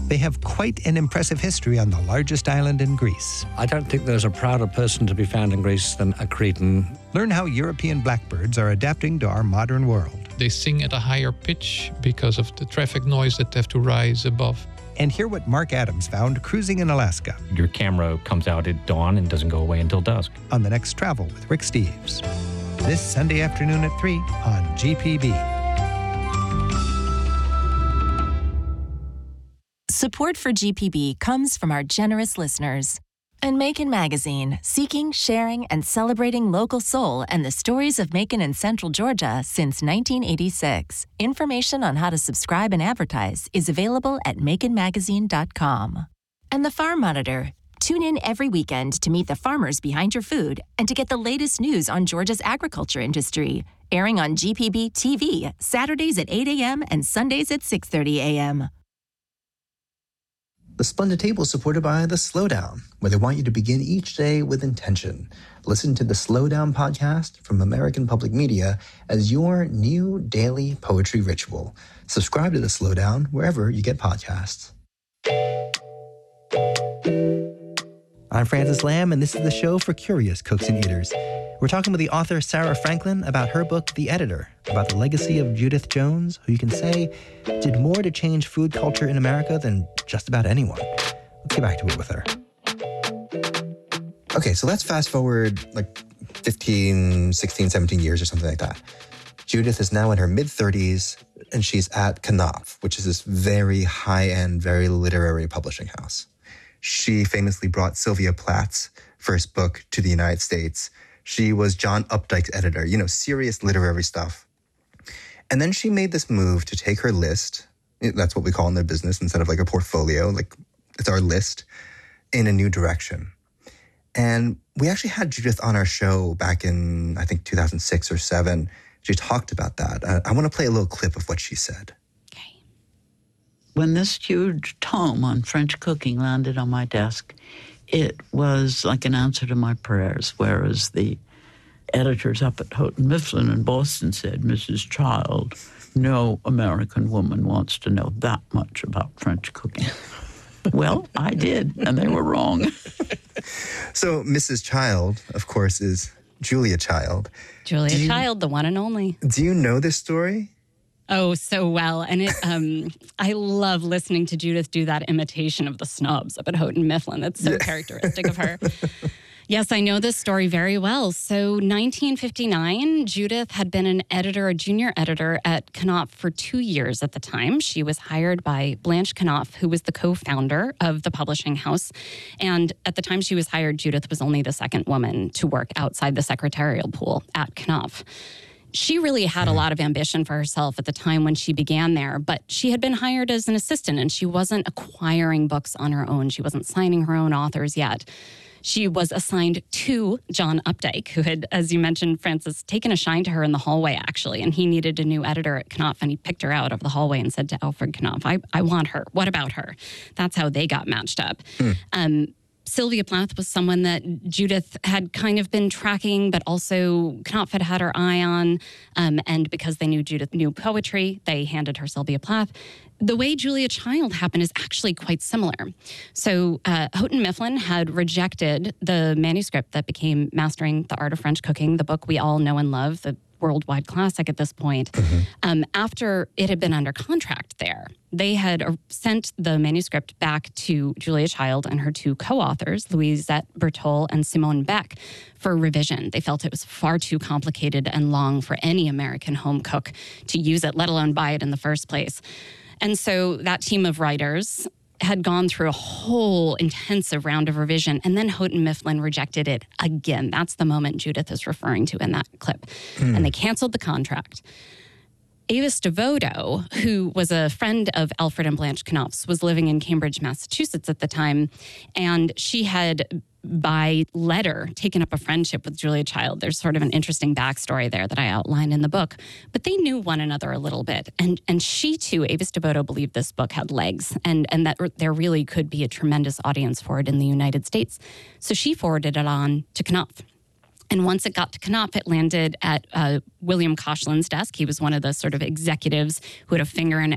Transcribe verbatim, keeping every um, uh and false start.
They have quite an impressive history on the largest island in Greece. I don't think there's a prouder person to be found in Greece than a Cretan. Learn how European blackbirds are adapting to our modern world. They sing at a higher pitch because of the traffic noise that they have to rise above. And hear what Mark Adams found cruising in Alaska. Your camera comes out at dawn and doesn't go away until dusk. On the next Travel with Rick Steves. This Sunday afternoon at three on G P B. Support for G P B comes from our generous listeners. And Macon Magazine, seeking, sharing, and celebrating local soul and the stories of Macon and Central Georgia since nineteen eighty-six. Information on how to subscribe and advertise is available at macon magazine dot com. And the Farm Monitor. Tune in every weekend to meet the farmers behind your food and to get the latest news on Georgia's agriculture industry. Airing on G P B T V, Saturdays at eight a.m. and Sundays at six thirty a.m. The Splendid Table is supported by The Slowdown, where they want you to begin each day with intention. Listen to The Slowdown podcast from American Public Media as your new daily poetry ritual. Subscribe to The Slowdown wherever you get podcasts. I'm Francis Lamb, and this is the show for curious cooks and eaters. We're talking with the author Sarah Franklin about her book, The Editor, about the legacy of Judith Jones, who you can say did more to change food culture in America than just about anyone. Let's get back to it with her. Okay, so let's fast forward like fifteen, sixteen, seventeen years or something like that. Judith is now in her mid-thirties, and she's at Knopf, which is this very high-end, very literary publishing house. She famously brought Sylvia Plath's first book to the United States. She was John Updike's editor, you know, serious literary stuff. And then she made this move to take her list, that's what we call in their business, instead of like a portfolio, like it's our list, in a new direction. And we actually had Judith on our show back in, I think, two thousand six or seven. She talked about that. Uh, I want to play a little clip of what she said. Okay. When this huge tome on French cooking landed on my desk, it was like an answer to my prayers, whereas the editors up at Houghton Mifflin in Boston said, Missus Child, no American woman wants to know that much about French cooking. Well, I did, and they were wrong. So Missus Child, of course, is Julia Child. Julia you, Child, the one and only. Do you know this story? Oh, so well. And it, um, I love listening to Judith do that imitation of the snobs up at Houghton Mifflin. That's so yeah. characteristic of her. Yes, I know this story very well. So nineteen fifty-nine, Judith had been an editor, a junior editor at Knopf for two years at the time. She was hired by Blanche Knopf, who was the co-founder of the publishing house. And at the time she was hired, Judith was only the second woman to work outside the secretarial pool at Knopf. She really had a lot of ambition for herself at the time when she began there, but she had been hired as an assistant and she wasn't acquiring books on her own. She wasn't signing her own authors yet. She was assigned to John Updike, who had, as you mentioned, Francis, taken a shine to her in the hallway, actually, and he needed a new editor at Knopf, and he picked her out of the hallway and said to Alfred Knopf, I, I want her. What about her? That's how they got matched up. Hmm. Um, Sylvia Plath was someone that Judith had kind of been tracking, but also Knopf had had her eye on. Um, and because they knew Judith knew poetry, they handed her Sylvia Plath. The way Julia Child happened is actually quite similar. So uh, Houghton Mifflin had rejected the manuscript that became Mastering the Art of French Cooking, the book we all know and love, the worldwide classic at this point. Mm-hmm. Um, after it had been under contract there, they had uh, sent the manuscript back to Julia Child and her two co-authors, Louisette Bertol and Simone Beck, for revision. They felt it was far too complicated and long for any American home cook to use it, let alone buy it in the first place. And so that team of writers had gone through a whole intensive round of revision, and then Houghton Mifflin rejected it again. That's the moment Judith is referring to in that clip. Mm. And they canceled the contract. Avis Devoto, who was a friend of Alfred and Blanche Knopf's, was living in Cambridge, Massachusetts at the time, and she had, by letter, taken up a friendship with Julia Child. There's sort of an interesting backstory there that I outline in the book. But they knew one another a little bit. And and she, too, Avis Devoto, believed this book had legs and, and that there really could be a tremendous audience for it in the United States. So she forwarded it on to Knopf. And once it got to Knopf, it landed at uh, William Koshland's desk. He was one of the sort of executives who had a finger in